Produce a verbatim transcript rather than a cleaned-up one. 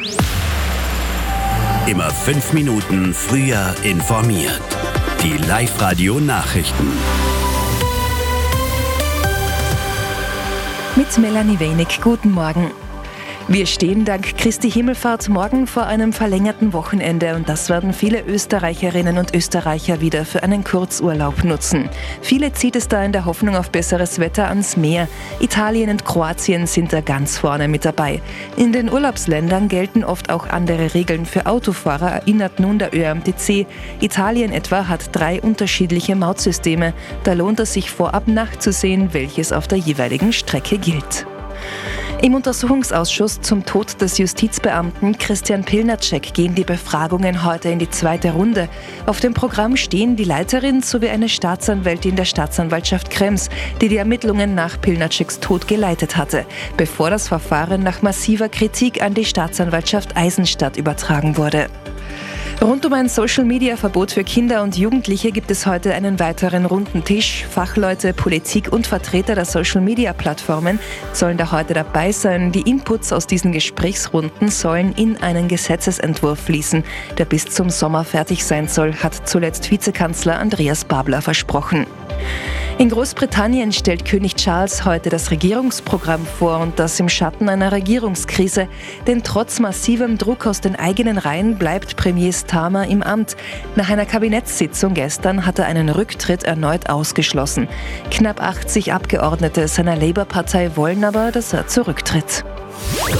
Immer fünf Minuten früher informiert. Die Live-Radio-Nachrichten. Mit Melanie Wenig, guten Morgen. Wir stehen dank Christi Himmelfahrt morgen vor einem verlängerten Wochenende und das werden viele Österreicherinnen und Österreicher wieder für einen Kurzurlaub nutzen. Viele zieht es da in der Hoffnung auf besseres Wetter ans Meer. Italien und Kroatien sind da ganz vorne mit dabei. In den Urlaubsländern gelten oft auch andere Regeln für Autofahrer, erinnert nun der Ö R M T C. Italien etwa hat drei unterschiedliche Mautsysteme. Da lohnt es sich vorab nachzusehen, welches auf der jeweiligen Strecke gilt. Im Untersuchungsausschuss zum Tod des Justizbeamten Christian Pilnacek gehen die Befragungen heute in die zweite Runde. Auf dem Programm stehen die Leiterin sowie eine Staatsanwältin der Staatsanwaltschaft Krems, die die Ermittlungen nach Pilnaceks Tod geleitet hatte, bevor das Verfahren nach massiver Kritik an die Staatsanwaltschaft Eisenstadt übertragen wurde. Rund um ein Social-Media-Verbot für Kinder und Jugendliche gibt es heute einen weiteren runden Tisch. Fachleute, Politik und Vertreter der Social-Media-Plattformen sollen da heute dabei sein. Die Inputs aus diesen Gesprächsrunden sollen in einen Gesetzesentwurf fließen, der bis zum Sommer fertig sein soll, hat zuletzt Vizekanzler Andreas Babler versprochen. In Großbritannien stellt König Charles heute das Regierungsprogramm vor und das im Schatten einer Regierungskrise. Denn trotz massivem Druck aus den eigenen Reihen bleibt Premier Starmer im Amt. Nach einer Kabinettssitzung gestern hat er einen Rücktritt erneut ausgeschlossen. Knapp achtzig Abgeordnete seiner Labour-Partei wollen aber, dass er zurücktritt.